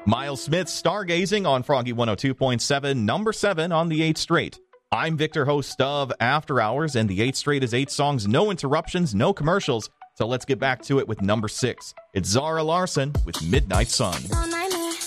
Miles Smith, Stargazing on Froggy 102.7, number 7 on the 8th Straight. I'm Victor, host of After Hours, and the 8th Straight is 8 songs, no interruptions, no commercials. So let's get back to it with number 6. It's Zara Larsson with Midnight Sun.